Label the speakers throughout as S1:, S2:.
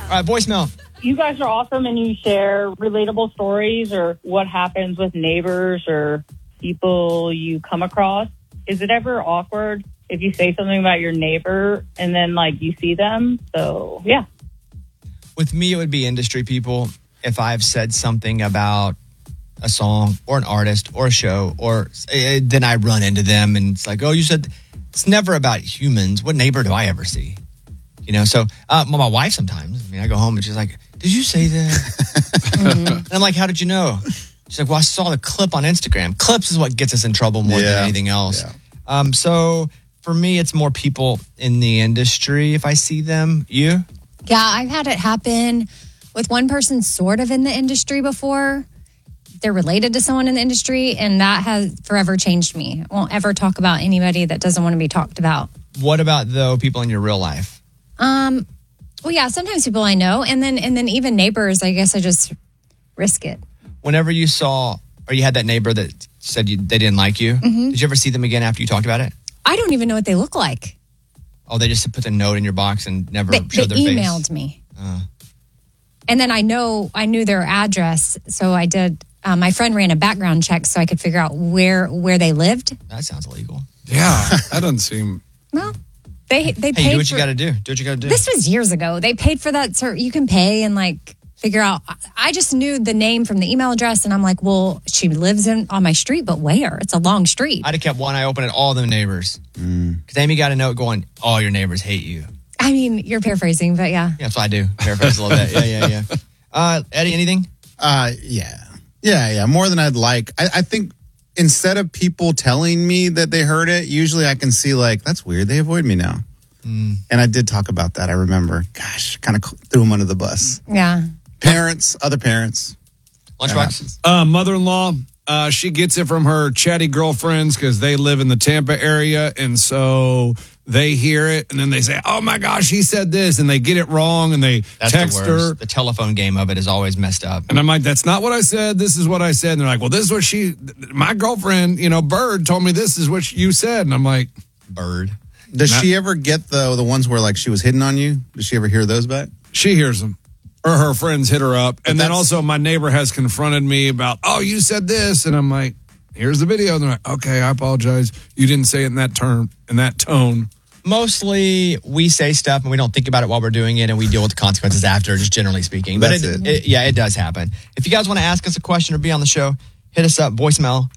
S1: right, voicemail.
S2: You guys are awesome, and you share relatable stories or what happens with neighbors or people you come across. Is it ever awkward if you say something about your neighbor and then, like, you see them? So, yeah.
S1: With me, it would be industry people. If I've said something about a song or an artist or a show, or then I run into them and it's like, oh, you said... It's never about humans. What neighbor do I ever see? You know, so my wife sometimes, I go home and she's like, did you say that? And I'm like, how did you know? She's like, well, I saw the clip on Instagram. Clips is what gets us in trouble more than anything else. Yeah. So for me, it's more people in the industry if I see them. You?
S3: Yeah, I've had it happen with one person sort of in the industry before. They're related to someone in the industry, and that has forever changed me. I won't ever talk about anybody that doesn't want to be talked about.
S1: What about, though, people in your real life?
S3: Well, yeah, sometimes people I know, and then even neighbors, I guess I just risk it.
S1: Whenever you saw, or you had that neighbor that said they didn't like you, did you ever see them again after you talked about it?
S3: I don't even know what they look like.
S1: Oh, they just put a note in your box and never showed their face?
S3: They emailed me. And then I knew their address, so I did... my friend ran a background check so I could figure out where they lived.
S1: That sounds illegal.
S4: Yeah, that doesn't seem...
S3: Well, they paid
S1: do what you got to do. Do what you got to do.
S3: This was years ago. They paid for that. So you can pay and like figure out. I just knew the name from the email address, and I'm like, well, she lives on my street, but where? It's a long street.
S1: I'd have kept one eye open at all the neighbors. Because Amy got a note going, all your neighbors hate you.
S3: I mean, you're paraphrasing, but yeah.
S1: Yeah, that's what I do. Paraphrase a little bit. Yeah. Eddie, anything?
S5: Yeah. More than I'd like. I think instead of people telling me that they heard it, usually I can see like, that's weird. They avoid me now. And I did talk about that. I remember. Gosh, kind of threw them under the bus.
S3: Yeah.
S5: Parents, other parents.
S1: Lunchbox?
S4: Mother-in-law, she gets it from her chatty girlfriends because they live in the Tampa area. And so they hear it and then they say, oh my gosh, he said this. And they get it wrong and they text her.
S1: The telephone game of it is always messed up.
S4: And I'm like, that's not what I said. This is what I said. And they're like, well, this is what my girlfriend, Bird told me this is what you said. And I'm like,
S1: Bird.
S5: Does she ever get the ones where like she was hitting on you? Does she ever hear those back?
S4: She hears them. Or her friends hit her up. And then also my neighbor has confronted me about, oh, you said this. And I'm like, here's the video. And they're like, okay, I apologize. You didn't say it in that tone.
S1: Mostly we say stuff and we don't think about it while we're doing it and we deal with the consequences after, just generally speaking. But it does happen. If you guys want to ask us a question or be on the show, hit us up. Voicemail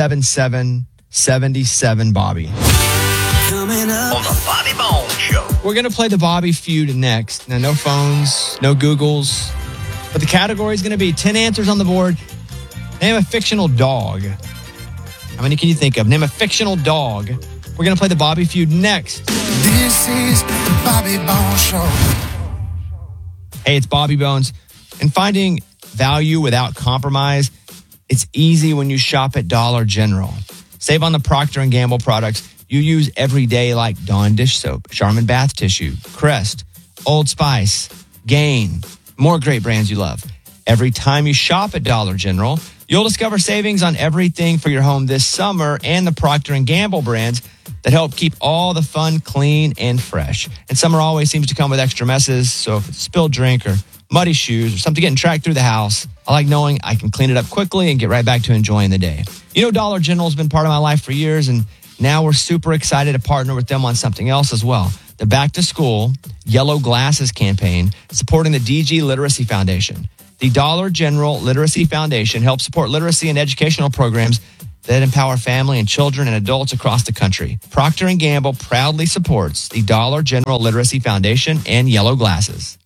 S1: 877-77-BOBBY.
S6: Coming up on the Bobby Bones Show.
S1: We're going to play the Bobby feud next. Now, no phones, no Googles. But the category is going to be 10 answers on the board. Name a fictional dog. How many can you think of? Name a fictional dog. We're going to play the Bobby feud next.
S6: This is the Bobby Bones Show.
S1: Hey, it's Bobby Bones. And finding value without compromise, it's easy when you shop at Dollar General. Save on the Procter & Gamble products you use every day like Dawn dish soap, Charmin bath tissue, Crest, Old Spice, Gain, more great brands you love. Every time you shop at Dollar General, you'll discover savings on everything for your home this summer and the Procter & Gamble brands that help keep all the fun clean and fresh. And summer always seems to come with extra messes, so if it's a spilled drink or muddy shoes or something getting tracked through the house, I like knowing I can clean it up quickly and get right back to enjoying the day. Dollar General's been part of my life for years, and now we're super excited to partner with them on something else as well. The Back to School Yellow Glasses campaign supporting the DG Literacy Foundation. The Dollar General Literacy Foundation helps support literacy and educational programs that empower family and children and adults across the country. Procter & Gamble proudly supports the Dollar General Literacy Foundation and Yellow Glasses.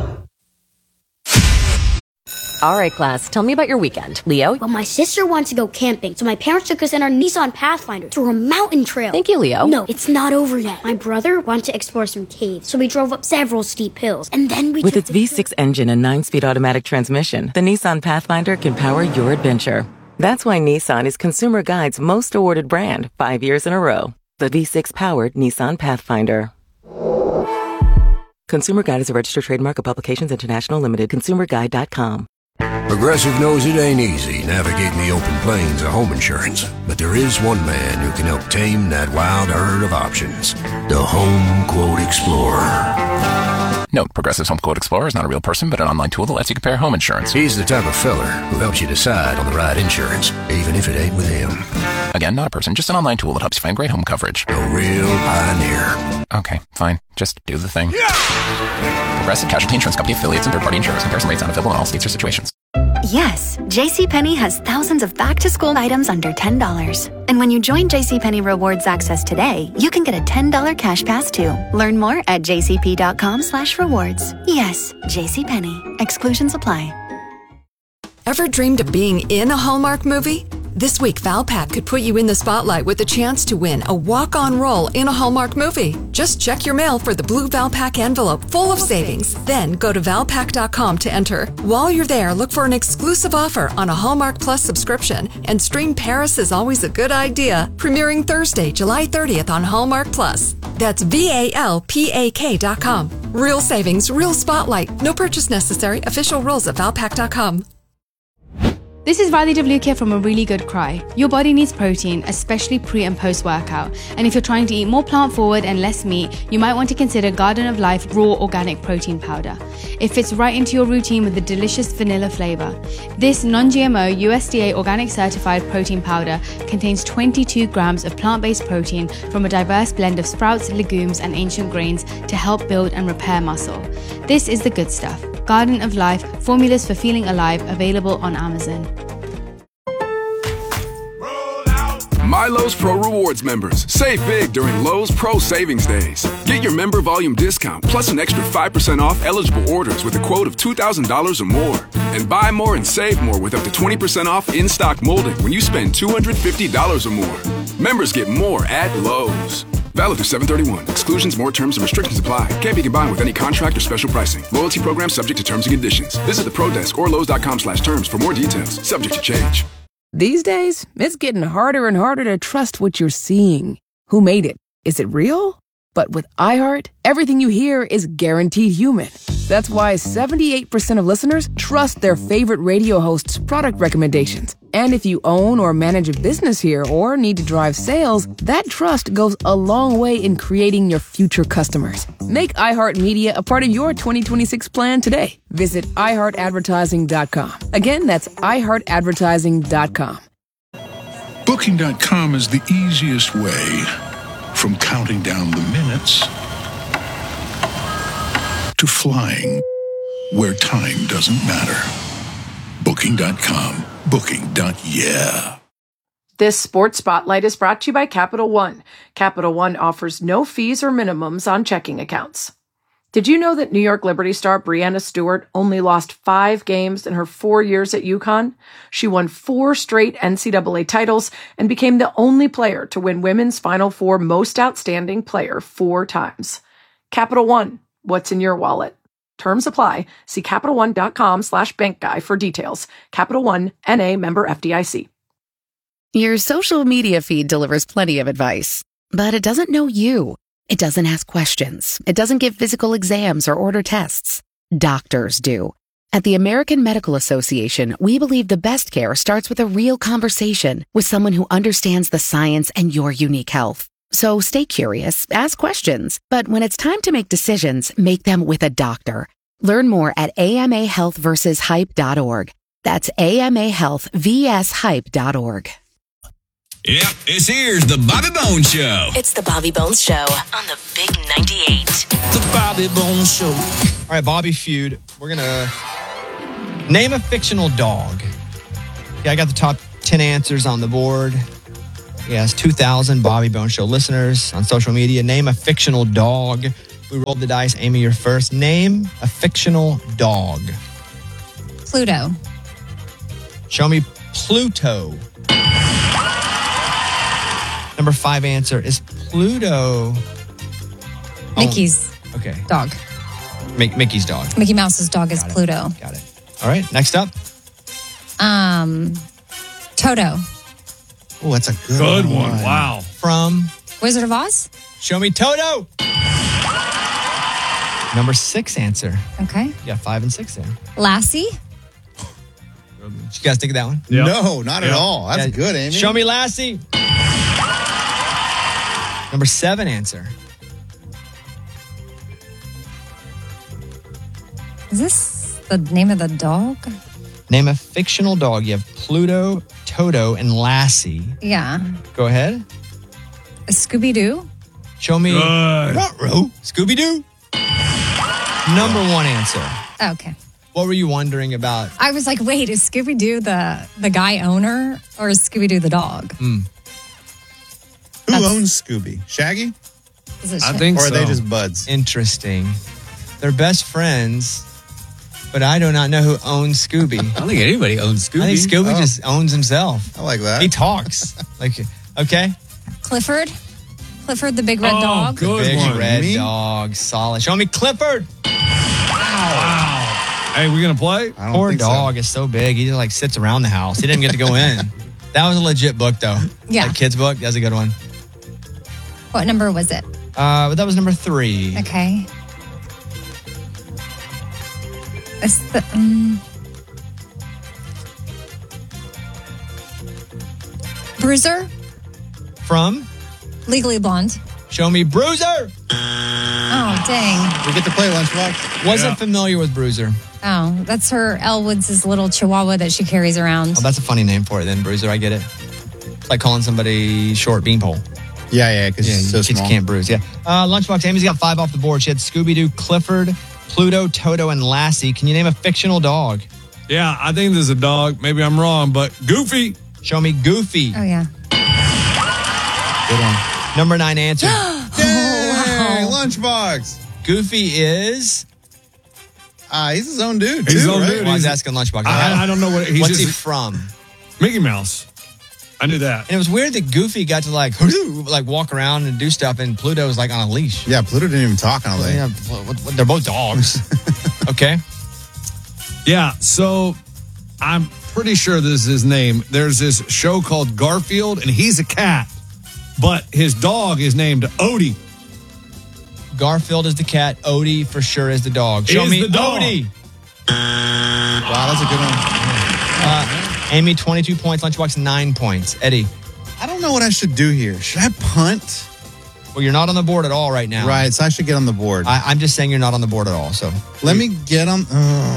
S7: All right, class, tell me about your weekend. Leo?
S8: Well, my sister wants to go camping, so my parents took us in our Nissan Pathfinder to a mountain trail.
S7: Thank you, Leo.
S8: No, it's not over yet. My brother wanted to explore some caves, so we drove up several steep hills, and then we
S9: With its V6 engine and 9-speed automatic transmission, the Nissan Pathfinder can power your adventure. That's why Nissan is Consumer Guide's most awarded brand 5 years in a row. The V6-powered Nissan Pathfinder. Consumer Guide is a registered trademark of Publications International Limited. ConsumerGuide.com.
S10: Progressive knows it ain't easy navigating the open plains of home insurance, but there is one man who can help tame that wild herd of options. The Home Quote Explorer.
S11: Note, Progressive's Home Quote Explorer is not a real person, but an online tool that lets you compare home insurance.
S10: He's the type of feller who helps you decide on the right insurance, even if it ain't with him.
S11: Again, not a person, just an online tool that helps you find great home coverage.
S10: A real pioneer.
S11: Okay, fine. Just do the thing. Progressive Casualty Insurance Company affiliates and third-party insurers. Comparison rates not available in all states or situations.
S12: Yes, JCPenney has thousands of back-to-school items under $10. And when you join JCPenney Rewards Access today, you can get a $10 cash pass too. Learn more at jcp.com/rewards. Yes, JCPenney. Exclusions apply.
S13: Ever dreamed of being in a Hallmark movie? This week, Valpak could put you in the spotlight with the chance to win a walk-on role in a Hallmark movie. Just check your mail for the blue Valpak envelope full of savings. Then go to valpak.com to enter. While you're there, look for an exclusive offer on a Hallmark Plus subscription and stream Paris is Always a Good Idea, premiering Thursday, July 30th on Hallmark Plus. That's VALPAK.com. Real savings, real spotlight. No purchase necessary. Official rules at valpak.com.
S14: This is Riley Devlukia from A Really Good Cry. Your body needs protein, especially pre and post workout. And if you're trying to eat more plant forward and less meat, you might want to consider Garden of Life Raw Organic Protein Powder. It fits right into your routine with a delicious vanilla flavor. This non-GMO USDA organic certified protein powder contains 22 grams of plant-based protein from a diverse blend of sprouts, legumes, and ancient grains to help build and repair muscle. This is the good stuff. Garden of Life, formulas for feeling alive, available on Amazon.
S15: My Lowe's Pro Rewards members, save big during Lowe's Pro Savings Days. Get your member volume discount plus an extra 5% off eligible orders with a quote of $2,000 or more. And buy more and save more with up to 20% off in-stock molding when you spend $250 or more. Members get more at Lowe's. Valid through 7/31. Exclusions, more terms, and restrictions apply. Can't be combined with any contract or special pricing. Loyalty program subject to terms and conditions. Visit the Pro Desk or Lowe's.com/terms for more details. Subject to change.
S16: These days, it's getting harder and harder to trust what you're seeing. Who made it? Is it real? But with iHeart, everything you hear is guaranteed human. That's why 78% of listeners trust their favorite radio host's product recommendations. And if you own or manage a business here or need to drive sales, that trust goes a long way in creating your future customers. Make iHeartMedia a part of your 2026 plan today. Visit iHeartAdvertising.com. Again, that's iHeartAdvertising.com.
S17: Booking.com is the easiest way from counting down the minutes to flying where time doesn't matter. Booking.com. Booking.yeah.
S18: This Sports Spotlight is brought to you by Capital One. Capital One offers no fees or minimums on checking accounts. Did you know that New York Liberty star Breanna Stewart only lost 5 games in her 4 years at UConn? She won 4 straight NCAA titles and became the only player to win Women's Final Four Most Outstanding Player 4 times. Capital One, what's in your wallet? Terms apply. See CapitalOne.com/bankguy for details. Capital One, N.A. member FDIC.
S19: Your social media feed delivers plenty of advice, but it doesn't know you. It doesn't ask questions. It doesn't give physical exams or order tests. Doctors do. At the American Medical Association, we believe the best care starts with a real conversation with someone who understands the science and your unique health. So stay curious, ask questions, but when it's time to make decisions, make them with a doctor. Learn more at amahealthversushype.org. That's amahealthvshype.org.
S6: Yep, it's here's the Bobby Bones Show.
S20: It's the Bobby Bones Show on the Big 98.
S1: The Bobby Bones Show. All right, Bobby Feud. We're going to name a fictional dog. Yeah, I got the top 10 answers on the board. Yes, 2,000 Bobby Bones Show listeners on social media. Name a fictional dog. We rolled the dice. Amy, you're first. Name a fictional dog.
S3: Pluto.
S1: Show me Pluto. Number 5 answer is Pluto.
S3: Mickey's dog.
S1: Mickey's dog.
S3: Mickey Mouse's dog is Pluto.
S1: Got it. All right, next up.
S3: Toto.
S5: Oh, that's a
S4: good one. Wow.
S1: From
S3: Wizard of Oz?
S1: Show me Toto. Number 6 answer.
S3: Okay.
S1: Yeah, 5 and 6 there.
S3: Lassie?
S1: Did you guys think of that one?
S5: Yep. No, not at all. That's good, Amy.
S1: Show me Lassie. Number 7 answer.
S3: Is this the name of the dog?
S1: Name a fictional dog. You have Pluto, Toto, and Lassie.
S3: Yeah.
S1: Go ahead.
S3: A Scooby-Doo?
S1: Show me.
S4: Good.
S1: Scooby-Doo. Number one answer.
S3: Okay.
S1: What were you wondering about?
S3: I was like, wait, is Scooby-Doo the guy owner or is Scooby-Doo the dog?
S5: Who owns Scooby? Shaggy?
S3: Is it
S4: I think
S5: Or are
S4: so.
S5: they just buds?
S1: Interesting. They're best friends, but I do not know who owns Scooby.
S21: I don't think anybody owns Scooby.
S1: I think Scooby just owns himself.
S5: I like that.
S1: He talks. Okay.
S3: Clifford? Clifford the big red dog?
S4: Good
S1: Big
S4: one.
S1: red
S5: Me?
S1: dog. Solid. Show me Clifford.
S4: Wow. Hey, we going to play?
S5: I don't
S1: Poor
S5: think so.
S1: dog is so big. He just like sits around the house. He didn't get to go in. That was a legit book, though.
S3: Yeah.
S1: That kid's book. That's a good one.
S3: What number was it?
S1: But that was number 3.
S3: Okay. It's the, Bruiser?
S1: From
S3: Legally Blonde.
S1: Show me Bruiser.
S3: Oh, dang.
S5: We get to play Lunchbox.
S1: Wasn't familiar with Bruiser.
S3: Oh, that's her Elwood's little chihuahua that she carries around.
S1: Oh, that's a funny name for it then, Bruiser. I get it. It's like calling somebody short beanpole.
S5: Yeah, because he's so
S1: kids
S5: small.
S1: can't bruise. Yeah. Lunchbox, Amy's got 5 off the board. She had Scooby-Doo, Clifford, Pluto, Toto, and Lassie. Can you name a fictional dog?
S4: Yeah, I think there's a dog. Maybe I'm wrong, but Goofy.
S1: Show me Goofy.
S3: Oh, yeah.
S5: Good one.
S1: Number 9 answer.
S5: Dang, Lunchbox.
S1: Goofy is...
S5: He's his own dude,
S4: He's
S5: too,
S4: his own
S5: right?
S4: dude.
S1: Well, I was
S4: He's-
S1: asking Lunchbox.
S4: I don't know what he's
S1: What's he
S4: just
S1: from?
S4: Mickey Mouse. I knew that.
S1: And it was weird that Goofy got to like walk around and do stuff, and Pluto was like on a leash.
S5: Yeah, Pluto didn't even talk on a lane.
S1: Yeah, they're both dogs. Okay.
S4: Yeah, so I'm pretty sure this is his name. There's this show called Garfield, and he's a cat, but his dog is named Odie.
S1: Garfield is the cat. Odie for sure is the dog. Show
S4: Is
S1: me
S4: the dog.
S1: Odie.
S5: Wow, that's a good one.
S1: Amy, 22 points. Lunchbox, 9 points. Eddie.
S5: I don't know what I should do here. Should I punt?
S1: Well, you're not on the board at all right now.
S5: Right, so I should get on the board.
S1: I'm just saying you're not on the board at all. So
S5: Let me get on.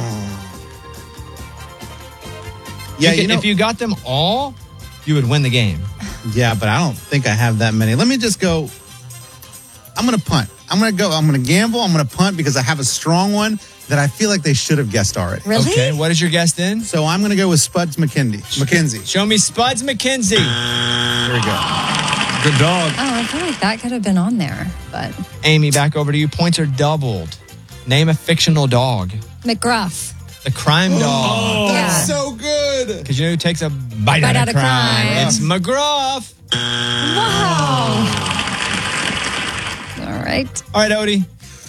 S5: Yeah,
S1: if you got them all, you would win the game.
S5: Yeah, but I don't think I have that many. Let me just go. I'm going to punt. I'm going to gamble. I'm going to punt because I have a strong one that I feel like they should have guessed already.
S3: Really?
S1: Okay, what is your guess then?
S5: So I'm going to go with Spuds McKenzie.
S1: Show me Spuds McKenzie.
S5: There we go.
S4: Good dog.
S3: Oh, I feel like that could have been on there, but
S1: Amy, back over to you. Points are doubled. Name a fictional dog.
S3: McGruff.
S1: The crime dog.
S4: Oh,
S5: That's so good.
S1: Because you know who takes a bite
S3: Bite
S1: out of crime? It's McGruff.
S3: Wow. All right.
S1: All right, Odie.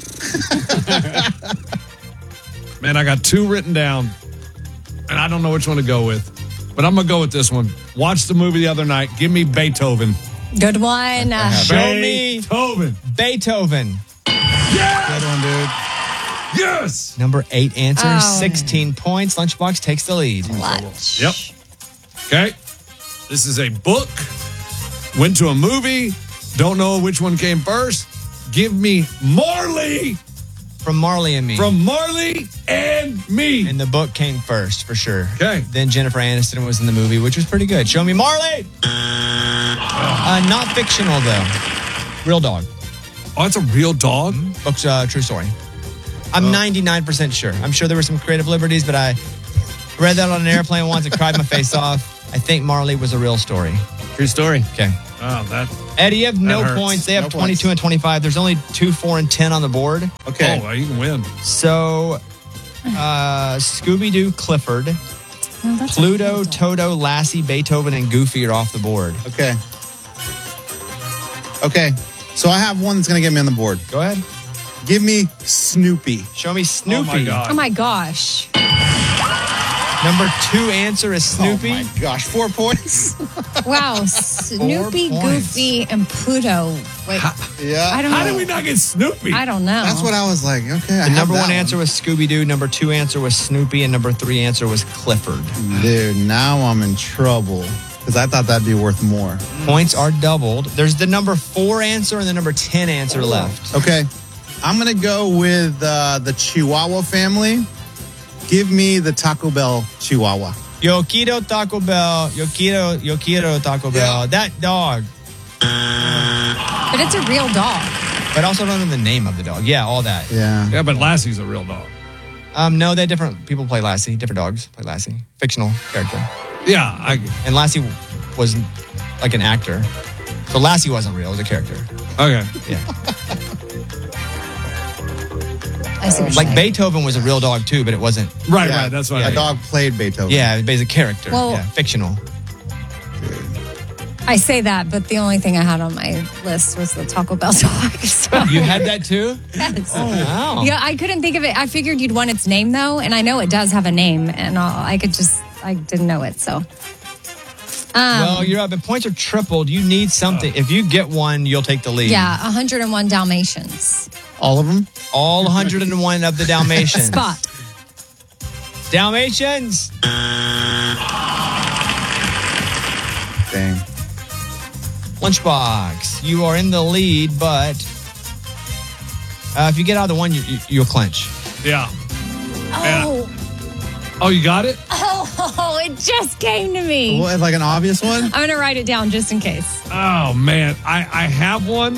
S4: Man, I got 2 written down, and I don't know which one to go with. But I'm going to go with this one. Watched the movie the other night. Give me Beethoven.
S3: Good one.
S1: Show me
S4: Beethoven.
S1: Beethoven.
S5: Good one, dude.
S4: Yes.
S1: Number 8 answer,
S3: Oh.
S1: 16 points. Lunchbox takes the lead.
S3: Clutch.
S4: Yep. Okay. This is a book. Went to a movie. Don't know which one came first. Give me Marley.
S1: From Marley and Me.
S4: From Marley and Me.
S1: And the book came first, for sure.
S4: Okay.
S1: Then Jennifer Aniston was in the movie, which was pretty good. Show me Marley. Not fictional, though. Real dog.
S4: Oh, it's a real dog?
S1: Book's true story. I'm 99% sure. I'm sure there were some creative liberties, but I read that on an airplane once and cried my face off. I think Marley was a real story.
S21: True story.
S1: Okay.
S4: Oh, that.
S1: Eddie, you have no
S4: hurts.
S1: points. They have
S5: No
S1: 22
S5: points.
S1: and 25. There's only 2, 4, and 10 on the board.
S5: Okay.
S4: Oh, well, you can win.
S1: So, Scooby-Doo, Clifford,
S3: No, that's a
S1: Pluto,
S3: cool dog.
S1: Toto, Lassie, Beethoven, and Goofy are off the board.
S5: Okay. So I have one that's going to get me on the board.
S1: Go ahead.
S5: Give me Snoopy.
S1: Show me Snoopy.
S4: Oh, my God.
S3: Oh my gosh.
S1: Number 2 answer is Snoopy.
S5: Oh my gosh, 4 points.
S3: Wow. Snoopy,
S1: points.
S3: Goofy, and Pluto. Wait,
S5: Yeah.
S3: I don't
S4: How
S3: know.
S4: did we not get Snoopy?
S3: I don't know.
S5: That's what I was like. Okay.
S1: The number 1 answer was Scooby-Doo. Number 2 answer was Snoopy. And number 3 answer was Clifford.
S5: Dude, now I'm in trouble because I thought that'd be worth more.
S1: Points are doubled. There's the number 4 answer and the number 10 answer left.
S5: Okay. I'm going to go with the Chihuahua family. Give me the Taco Bell Chihuahua.
S1: Yo quiero Taco Bell. Yo quiero Taco Bell. That dog.
S3: But it's a real dog.
S1: But also don't know the name of the dog. Yeah, all that.
S4: Yeah, but Lassie's a real dog.
S1: No, they're different. People play Lassie. Different dogs play Lassie. Fictional character.
S4: Yeah.
S1: And Lassie was like an actor. So Lassie wasn't real. It was a character.
S4: Okay.
S1: Yeah.
S3: I see what you're
S1: Like
S3: saying.
S1: Beethoven was a real dog too, but it wasn't.
S4: Right. That's what
S5: A dog played Beethoven.
S1: Yeah, it was a character.
S3: Well-
S1: yeah, fictional.
S3: I say that, but the only thing I had on my list was the Taco Bell dog. So.
S1: You had that too?
S3: Yes.
S1: Oh, wow.
S3: Yeah, I couldn't think of it. I figured you'd want its name though, and I know it does have a name, and I didn't know it, so.
S1: Well, you're up. If points are tripled, you need something. If you get one, you'll take the lead.
S3: Yeah, 101 Dalmatians.
S5: All of them?
S1: All 101 of the Dalmatians.
S3: Spot.
S1: Dalmatians.
S5: Dang.
S1: Lunchbox, you are in the lead, but if you get out of the one, you'll clinch.
S4: Yeah.
S3: Oh.
S4: Oh, you got it?
S3: Oh, it just came to me.
S5: What, like an obvious one?
S3: I'm going to write it down just in case.
S4: Oh, man. I have one,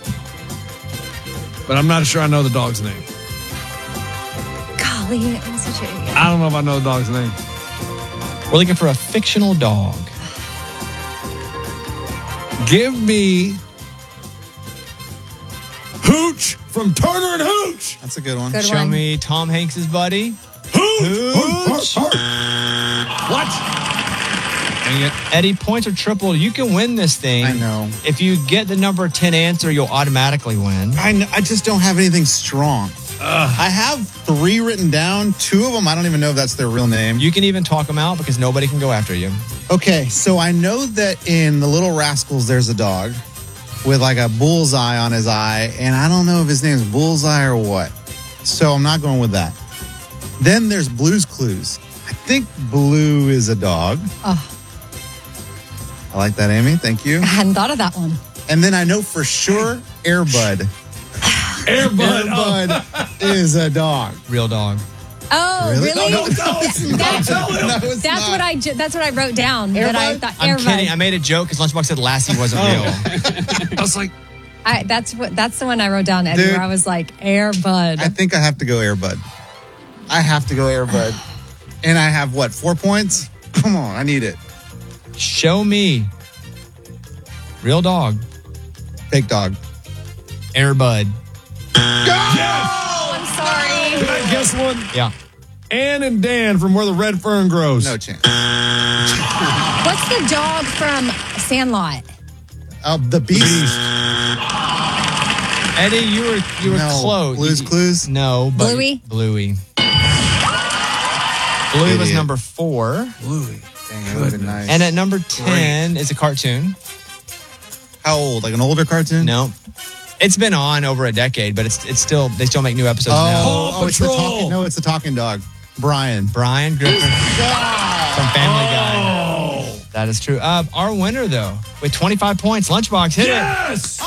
S4: but I'm not sure I know the dog's name.
S3: Golly, I'm such an idiot.
S4: I don't know if I know the dog's name.
S1: We're looking for a fictional dog.
S4: Give me Hooch from Turner and Hooch.
S5: That's a good one.
S3: Good
S1: Show
S3: one.
S1: me Tom Hanks's buddy.
S4: Hooch. What? Dang it.
S1: Eddie, points are tripled. You can win this thing.
S5: I know.
S1: If you get the number 10 answer, you'll automatically win.
S5: I just don't have anything strong. I have 3 written down. 2 of them, I don't even know if that's their real name.
S1: You can even talk them out because nobody can go after you.
S5: Okay, so I know that in The Little Rascals, there's a dog with like a bullseye on his eye, and I don't know if his name is Bullseye or what. So I'm not going with that. Then there's Blue's Clues. I think Blue is a dog.
S3: Oh,
S5: I like that, Amy. Thank you.
S3: I hadn't thought of that one.
S5: And then I know for sure Airbud. Airbud is a dog.
S1: Real dog.
S3: Oh, really?
S5: No, it's not.
S3: That's what I wrote down. That I thought
S1: I'm
S3: Airbud.
S1: kidding. I made a joke because Lunchbox said Lassie wasn't real.
S4: I was like,
S3: That's the one I wrote down, Eddie,
S5: Dude.
S3: where I was like, Airbud.
S5: I think I have to go Airbud. I have to go Airbud. And I have what, 4 points? Come on, I need it.
S1: Show me. Real dog.
S5: Fake dog.
S1: Airbud.
S3: Oh, I'm sorry.
S4: can I guess one?
S1: Yeah.
S4: Ann and Dan from Where the Red Fern Grows.
S5: No chance.
S3: What's the dog from Sandlot?
S5: The Beast.
S1: Eddie, you were
S5: No.
S1: close.
S5: Blue's Clues?
S1: No. But
S3: Bluey?
S1: Bluey. Bluey was
S5: Idiot.
S1: number 4.
S4: Bluey.
S5: Dang, it would have been nice.
S1: And at number 10 is a cartoon.
S5: How old? Like an older cartoon?
S1: No. It's been on over a decade, but it's still they still make new episodes now.
S5: Oh, it's the talking. No, it's the talking dog. Brian.
S1: Brian Griffin from Family Guy. That is true. Our winner though, with 25 points, Lunchbox hit it.
S4: Yes!